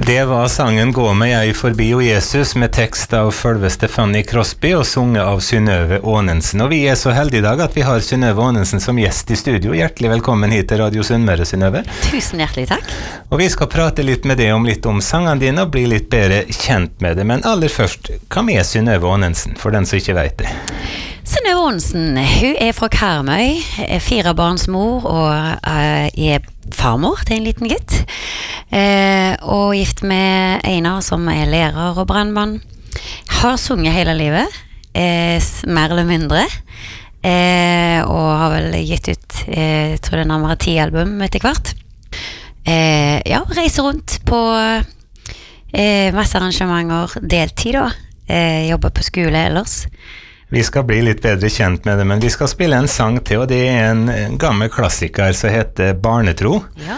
Det var sangen «Gå med jeg forbi og Jesus» med tekst av selveste Fanny Crosby og sunget av Synnøve Aanensen. Og vi så heldige i dag at vi har Synnøve Aanensen som gjest i studio. Hjertelig velkommen hit til Radio Sunnmøre, Synnøve. Tusen hjertelig takk. Og vi skal prate litt med deg om litt om sangene dine og bli litt bedre kjent med det. Men aller først, hva med Synnøve Aanensen, for den som ikke vet det? Synnøve Aanensen, hun fra Karmøy, 4 barns mor og farmor til en liten gutt. Og gift med Einar som lærer og brandmann. Har sunget hele livet, mer eller mindre. Og har vel gitt ut, jeg tror det nærmere 10 album etter hvert. Reiser rundt på masse arrangementer, deltid da. Jobber på skole ellers. Vi skal bli litt bedre kjent med det, men vi skal spille en sang til, og det en gammel klassiker som heter Barnetro. Ja.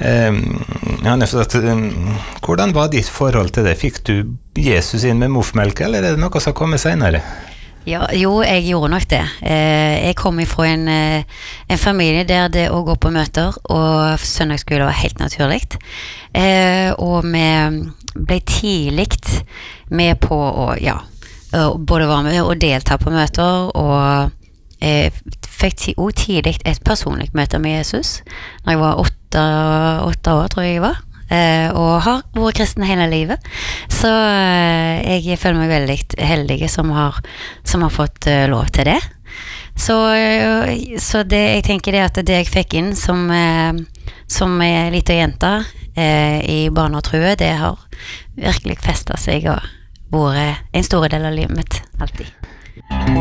Hvordan var ditt forhold til det? Fikk du Jesus inn med moffmelk, eller det noe som kommer senere? Ja, jo, jeg gjorde nok det. Jeg kom ifra en familie der det å gå på møter og søndagsskole var helt naturligt. Og vi ble tidligt med på å, både være med og delta på møter, og fikk også tidligt et personlig møte med Jesus når jeg var 8 år, tror jeg var, og har vært kristen hele livet. Så jeg føler meg veldig heldig som har fått lov til det. Så det jeg tenker det at det jeg fikk inn som liten jente i barnetrue, det har virkelig festet seg og vært en stor del av livet mitt alltid.